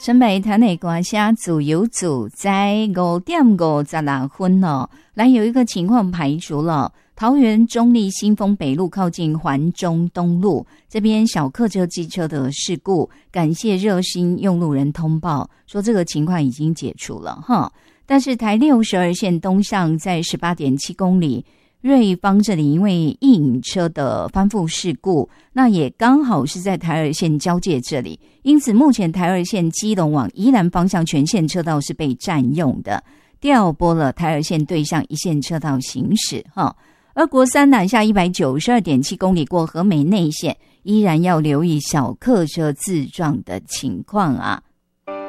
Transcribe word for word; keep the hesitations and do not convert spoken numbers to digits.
新北台内刮下自由组在五点五十六分哦，来有一个情况排除了。桃园中立新丰北路靠近环中东路这边小客车机车的事故，感谢热心用路人通报说这个情况已经解除了哈。但是台六十二线东向在 十八点七公里瑞芳这里因为一引车的翻覆事故，那也刚好是在台二线交界这里，因此目前台二线基隆往宜兰方向全线车道是被占用的，调拨了台二线对向一线车道行驶哈。而国三南下 一百九十二点七公里过和美内线依然要留意小客车自撞的情况啊。